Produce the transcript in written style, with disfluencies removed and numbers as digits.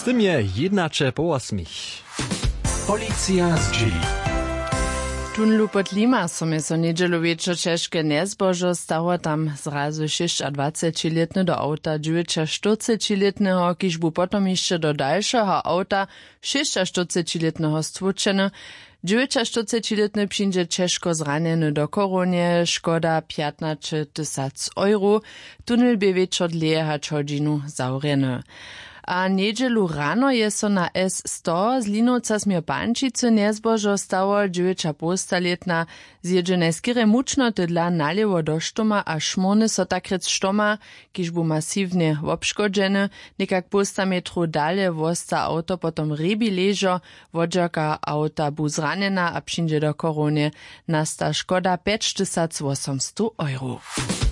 Z tym je 1:08. Policja z G. Tunlu pod Lima som je so nedželu večer češke nezbožo stało tam zrazu 26-letny do auta 49-letnego, kiž bu potom jeszcze do dalszego auta 46-letnego stwučeno. 49-letny przyjdzie ciężko zranjeny do koronie, szkoda 15 000 euro. Tunel by wieczor dlejehać hodzinu zaurjeny. A nedželu rano je so na S100 z Linovca smjer Pančice nezbožo stało 9,5-letna zjedžene skire mučnoty dla naliewo do štoma a šmony so takrec štoma, kiž bu masivne obškodžene, nekak posta metru dalje vosta auto potom ribi ležo, vodžaka auta bu zranjena a przyjdzie do koronie, nasta škoda 5800 euro.